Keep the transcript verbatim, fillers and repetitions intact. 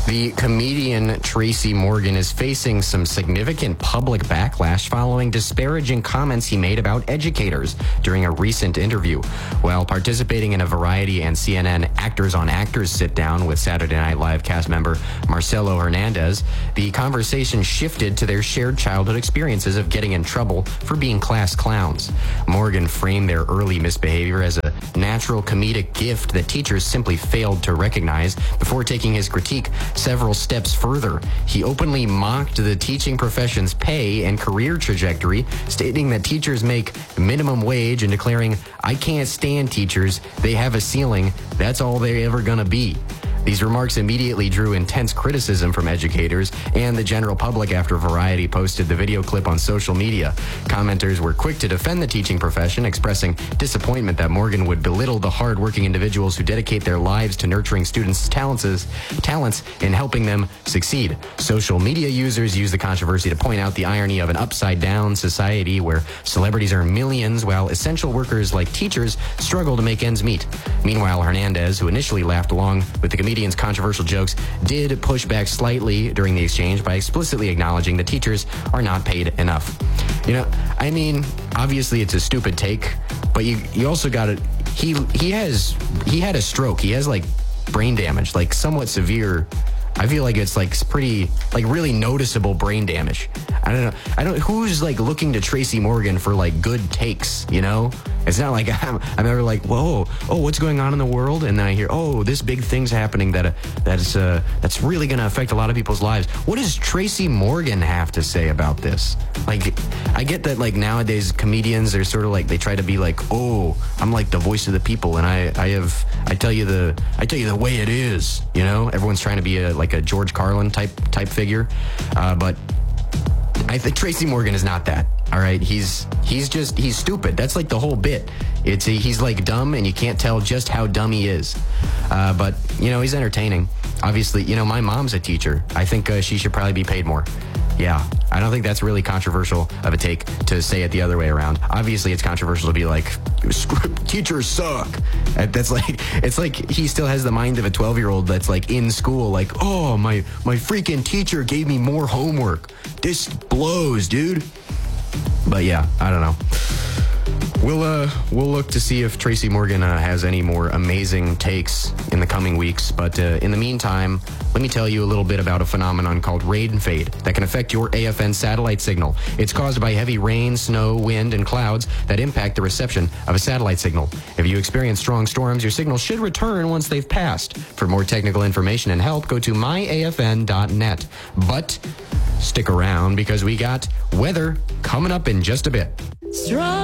The comedian Tracy Morgan is facing some significant public backlash following disparaging comments he made about educators during a recent interview. While participating in a Variety and C N N Actors on Actors sit-down with Saturday Night Live cast member Marcelo Hernandez, the conversation shifted to their shared childhood experiences of getting in trouble for being class clowns. Morgan framed their early misbehavior as a natural comedic gift that teachers simply failed to recognize. Before taking his critique several steps further, he openly mocked the teaching profession's pay and career trajectory, stating that teachers make minimum wage and declaring, "I can't stand teachers. They have a ceiling. That's all they're ever gonna be." These remarks immediately drew intense criticism from educators and the general public after Variety posted the video clip on social media. Commenters were quick to defend the teaching profession, expressing disappointment that Morgan would belittle the hard-working individuals who dedicate their lives to nurturing students' talents, talents and helping them succeed. Social media users used the controversy to point out the irony of an upside-down society where celebrities earn millions while essential workers like teachers struggle to make ends meet. Meanwhile, Hernandez, who initially laughed along with the comedian's controversial jokes, did push back slightly during the exchange by explicitly acknowledging that teachers are not paid enough. You know, I mean, obviously it's a stupid take, but you you also got to, he he has, he had a stroke. He has like brain damage, like somewhat severe. I feel like it's like pretty, like really noticeable brain damage. I don't know. I don't, who's like looking to Tracy Morgan for like good takes, you know? It's not like I'm, I'm ever like, whoa, oh, what's going on in the world? And then I hear, oh, this big thing's happening that uh, that's uh, that's really going to affect a lot of people's lives. What does Tracy Morgan have to say about this? Like, I get that like nowadays comedians, they're sort of like, they try to be like, oh, I'm like the voice of the people, and I, I have, I tell you the, I tell you the way it is, you know? Everyone's trying to be a, like a George Carlin type type figure, uh, but I think Tracy Morgan is not that. All right, he's he's just he's stupid. That's like the whole bit. It's he's like dumb, and you can't tell just how dumb he is. Uh, but you know, he's entertaining. Obviously, you know, my mom's a teacher. I think uh, she should probably be paid more. Yeah, I don't think that's really controversial of a take to say it the other way around. Obviously, it's controversial to be like, teachers suck. That's like, it's like he still has the mind of a twelve-year-old that's like in school, like, oh, my, my freaking teacher gave me more homework. This blows, dude. But yeah, I don't know. We'll uh we'll look to see if Tracy Morgan uh, has any more amazing takes in the coming weeks. But uh, in the meantime, let me tell you a little bit about a phenomenon called rain fade that can affect your A F N satellite signal. It's caused by heavy rain, snow, wind, and clouds that impact the reception of a satellite signal. If you experience strong storms, your signal should return once they've passed. For more technical information and help, go to my A F N dot net. But stick around because we got weather coming up in just a bit. Strong.